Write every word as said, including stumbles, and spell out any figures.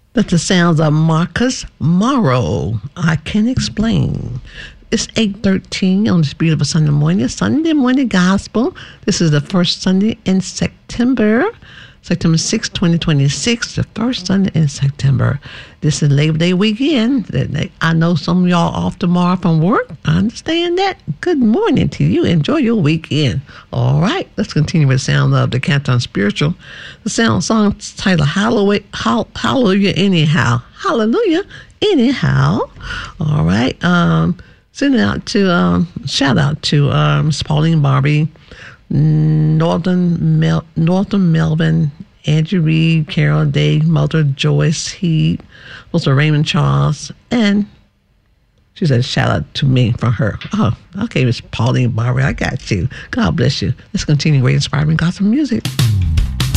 That's the sounds of Marcus Morrow. I Can Explain. It's eight thirteen on this beautiful Sunday morning. Sunday morning gospel. This is the first Sunday in September. September sixth, twenty twenty-six, the first Sunday in September. This is Labor Day weekend. I know some of y'all off tomorrow from work. I understand that. Good morning to you. Enjoy your weekend. All right, let's continue with the sound of the Canton Spiritual. The sound song titled Hallelujah, Hallelujah Anyhow. Hallelujah Anyhow. All right. Um, sending out to, um, shout out to um, Miss Pauline Barbie, Northern Mel- Northern Melvin, Andrew Reed, Carol Day, Mother Joyce Heed, also Raymond Charles, and she said shout out to me from her. Oh, okay, Miss Pauline Barbie, I got you. God bless you. Let's continue with inspiring gospel music.